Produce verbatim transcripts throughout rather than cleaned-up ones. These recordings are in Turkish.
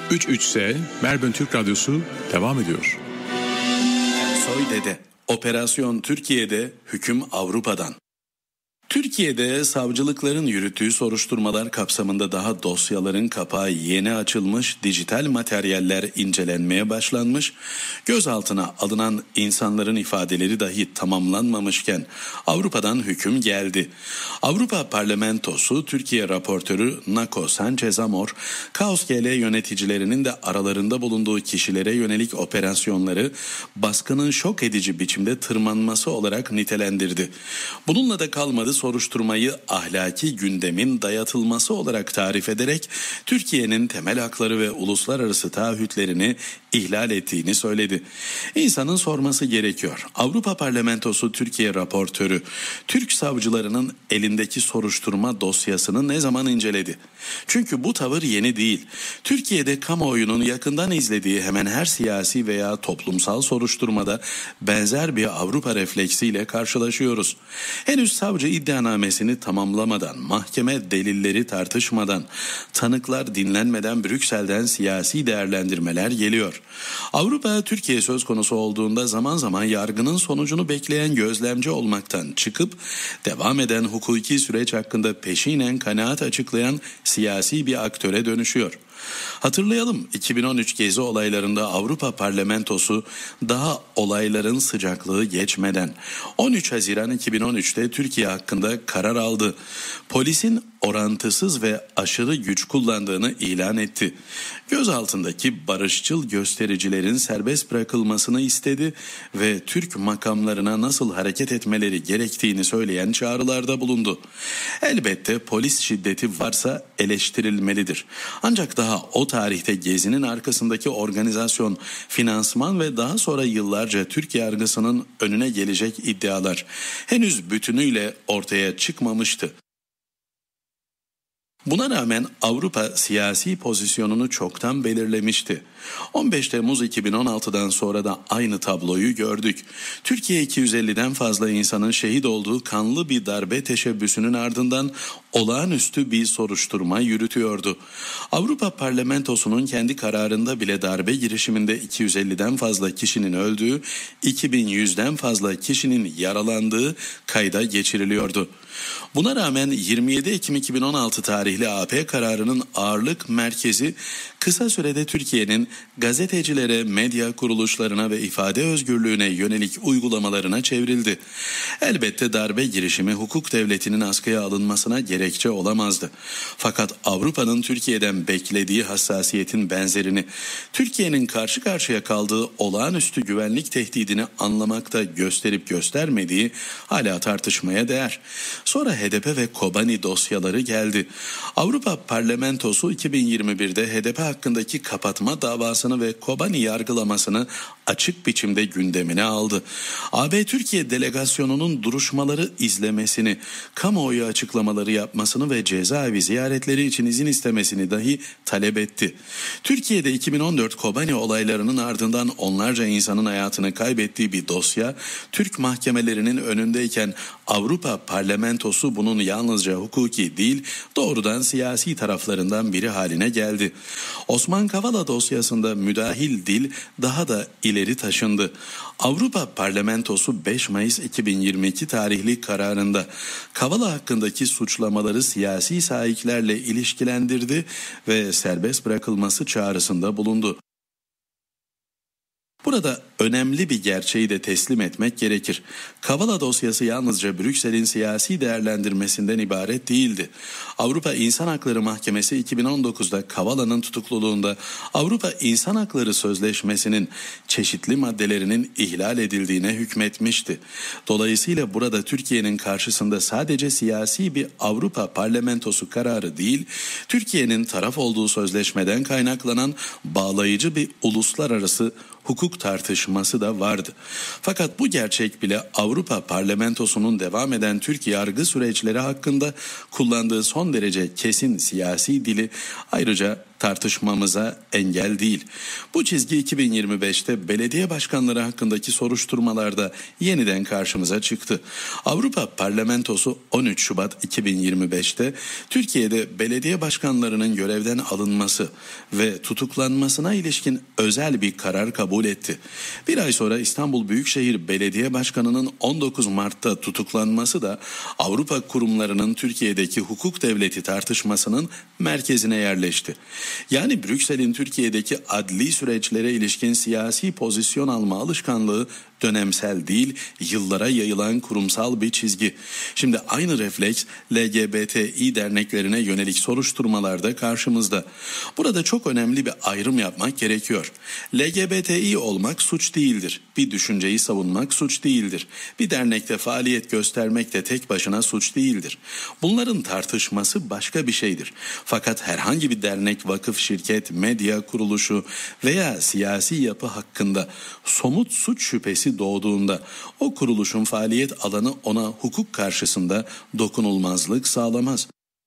üç üç S Melbourne Türk Radyosu devam ediyor. Soy Dede, Operasyon Türkiye'de, hüküm Avrupa'dan. Türkiye'de savcılıkların yürüttüğü soruşturmalar kapsamında daha dosyaların kapağı yeni açılmış, dijital materyaller incelenmeye başlanmış, gözaltına alınan insanların ifadeleri dahi tamamlanmamışken Avrupa'dan hüküm geldi. Avrupa Parlamentosu Türkiye raportörü Nako Sanchez Amor, Kaos G L yöneticilerinin de aralarında bulunduğu kişilere yönelik operasyonları baskının şok edici biçimde tırmanması olarak nitelendirdi. Bununla da kalmadı, soruşturmayı ahlaki gündemin dayatılması olarak tarif ederek Türkiye'nin temel hakları ve uluslararası taahhütlerini ihlal ettiğini söyledi. İnsanın sorması gerekiyor. Avrupa Parlamentosu Türkiye raportörü Türk savcılarının elindeki soruşturma dosyasını ne zaman inceledi? Çünkü bu tavır yeni değil. Türkiye'de kamuoyunun yakından izlediği hemen her siyasi veya toplumsal soruşturmada benzer bir Avrupa refleksiyle karşılaşıyoruz. Henüz savcı iddianamesini tamamlamadan, mahkeme delilleri tartışmadan, tanıklar dinlenmeden Brüksel'den siyasi değerlendirmeler geliyor. Avrupa, Türkiye söz konusu olduğunda zaman zaman yargının sonucunu bekleyen gözlemci olmaktan çıkıp devam eden hukuki süreç hakkında peşinen kanaat açıklayan siyasi bir aktöre dönüşüyor. Hatırlayalım, iki bin on üç Gezi olaylarında Avrupa Parlamentosu daha olayların sıcaklığı geçmeden on üç Haziran iki bin on üçte Türkiye hakkında karar aldı. Polisin orantısız ve aşırı güç kullandığını ilan etti. Gözaltındaki barışçıl göstericilerin serbest bırakılmasını istedi ve Türk makamlarına nasıl hareket etmeleri gerektiğini söyleyen çağrılarda bulundu. Elbette polis şiddeti varsa eleştirilmelidir. Ancak daha o tarihte Gezi'nin arkasındaki organizasyon, finansman ve daha sonra yıllarca Türk yargısının önüne gelecek iddialar henüz bütünüyle ortaya çıkmamıştı. Buna rağmen Avrupa siyasi pozisyonunu çoktan belirlemişti. on beş Temmuz iki bin on altıdan sonra da aynı tabloyu gördük. Türkiye iki yüz elliden fazla insanın şehit olduğu kanlı bir darbe teşebbüsünün ardından olağanüstü bir soruşturma yürütüyordu. Avrupa Parlamentosu'nun kendi kararında bile darbe girişiminde iki yüz elliden fazla kişinin öldüğü, iki bin yüzden fazla kişinin yaralandığı kayda geçiriliyordu. Buna rağmen yirmi yedi Ekim iki bin on altı tarihli A P kararının ağırlık merkezi kısa sürede Türkiye'nin gazetecilere, medya kuruluşlarına ve ifade özgürlüğüne yönelik uygulamalarına çevrildi. Elbette darbe girişimi hukuk devletinin askıya alınmasına gerekçe olamazdı. Fakat Avrupa'nın Türkiye'den beklediği hassasiyetin benzerini, Türkiye'nin karşı karşıya kaldığı olağanüstü güvenlik tehdidini anlamakta gösterip göstermediği hala tartışmaya değer. Sonra H D P ve Kobani dosyaları geldi. Avrupa Parlamentosu iki bin yirmi birde H D P hakkındaki kapatma davasını ve Kobani yargılamasını açık biçimde gündemine aldı. A B Türkiye delegasyonunun duruşmaları izlemesini, kamuoyu açıklamaları yapmasını ve cezaevi ziyaretleri için izin istemesini dahi talep etti. Türkiye'de iki bin on dört Kobani olaylarının ardından onlarca insanın hayatını kaybettiği bir dosya, Türk mahkemelerinin önündeyken Avrupa Parlamentosu bunun yalnızca hukuki değil, doğrudan siyasi taraflarından biri haline geldi. Osman Kavala dosyasında müdahil dil daha da ileri taşındı. Avrupa Parlamentosu beş Mayıs iki bin yirmi iki tarihli kararında Kavala hakkındaki suçlamaları siyasi sahiplerle ilişkilendirdi ve serbest bırakılması çağrısında bulundu. Burada önemli bir gerçeği de teslim etmek gerekir. Kavala dosyası yalnızca Brüksel'in siyasi değerlendirmesinden ibaret değildi. Avrupa İnsan Hakları Mahkemesi iki bin on dokuzda Kavala'nın tutukluluğunda Avrupa İnsan Hakları Sözleşmesi'nin çeşitli maddelerinin ihlal edildiğine hükmetmişti. Dolayısıyla burada Türkiye'nin karşısında sadece siyasi bir Avrupa Parlamentosu kararı değil, Türkiye'nin taraf olduğu sözleşmeden kaynaklanan bağlayıcı bir uluslararası hukuk tartışması da vardı. Fakat bu gerçek bile Avrupa Parlamentosu'nun devam eden Türk yargı süreçleri hakkında kullandığı son derece kesin siyasi dili, ayrıca tartışmamıza engel değil. Bu çizgi iki bin yirmi beşte belediye başkanları hakkındaki soruşturmalarda yeniden karşımıza çıktı. Avrupa Parlamentosu on üç Şubat iki bin yirmi beşte Türkiye'de belediye başkanlarının görevden alınması ve tutuklanmasına ilişkin özel bir karar kabul etti. Bir ay sonra İstanbul Büyükşehir Belediye Başkanı'nın on dokuz Mart'ta tutuklanması da Avrupa kurumlarının Türkiye'deki hukuk devleti tartışmasının merkezine yerleşti. Yani Brüksel'in Türkiye'deki adli süreçlere ilişkin siyasi pozisyon alma alışkanlığı dönemsel değil, yıllara yayılan kurumsal bir çizgi. Şimdi aynı refleks L G B T İ derneklerine yönelik soruşturmalarda karşımızda. Burada çok önemli bir ayrım yapmak gerekiyor. L G B T İ olmak suç değildir. Bir düşünceyi savunmak suç değildir. Bir dernekte faaliyet göstermek de tek başına suç değildir. Bunların tartışması başka bir şeydir. Fakat herhangi bir dernek, vakıf, şirket, medya kuruluşu veya siyasi yapı hakkında somut suç şüphesi doğduğunda o kuruluşun faaliyet alanı ona hukuk karşısında dokunulmazlık sağlamaz.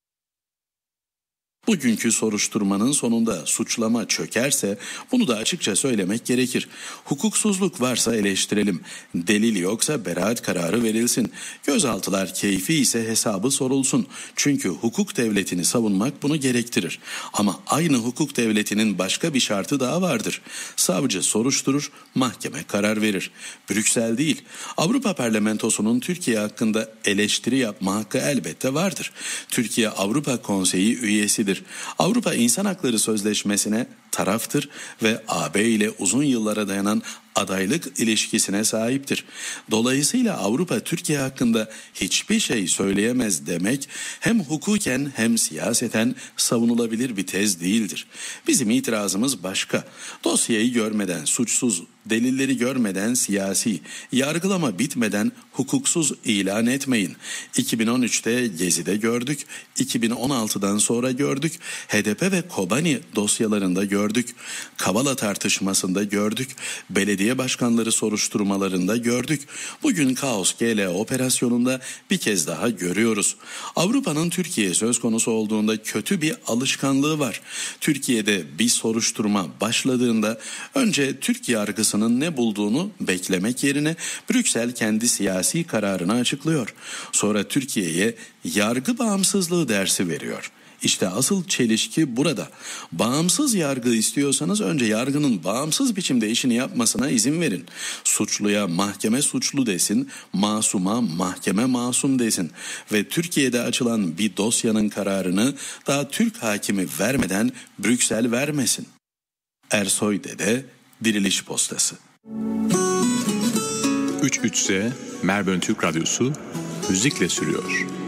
Bugünkü soruşturmanın sonunda suçlama çökerse bunu da açıkça söylemek gerekir. Hukuksuzluk varsa eleştirelim. Delil yoksa beraat kararı verilsin. Gözaltılar keyfi ise hesabı sorulsun. Çünkü hukuk devletini savunmak bunu gerektirir. Ama aynı hukuk devletinin başka bir şartı daha vardır. Savcı soruşturur, mahkeme karar verir. Brüksel değil, Avrupa Parlamentosu'nun Türkiye hakkında eleştiri yapma hakkı elbette vardır. Türkiye Avrupa Konseyi üyesidir. Avrupa İnsan Hakları Sözleşmesi'ne taraftır ve A B ile uzun yıllara dayanan adaylık ilişkisine sahiptir. Dolayısıyla Avrupa Türkiye hakkında hiçbir şey söyleyemez demek hem hukuken hem siyaseten savunulabilir bir tez değildir. Bizim itirazımız başka. Dosyayı görmeden suçsuz, delilleri görmeden siyasi, yargılama bitmeden hukuksuz ilan etmeyin. iki bin on üçte Gezi'de gördük, iki bin on altıdan sonra gördük, H D P ve Kobani dosyalarında gördük, Kavala tartışmasında gördük, belediye başkanları soruşturmalarında gördük. Bugün Kaos G L operasyonunda bir kez daha görüyoruz. Avrupa'nın Türkiye söz konusu olduğunda kötü bir alışkanlığı var. Türkiye'de bir soruşturma başladığında önce Türk yargısının ne bulduğunu beklemek yerine Brüksel kendi siyasi kararını açıklıyor. Sonra Türkiye'ye yargı bağımsızlığı dersi veriyor. İşte asıl çelişki burada. Bağımsız yargı istiyorsanız önce yargının bağımsız biçimde işini yapmasına izin verin. Suçluya mahkeme suçlu desin, masuma mahkeme masum desin ve Türkiye'de açılan bir dosyanın kararını daha Türk hakimi vermeden Brüksel vermesin. Ersoy Dede, Diriliş Postası. üç üç S Melbourne Türk Radyosu müzikle sürüyor.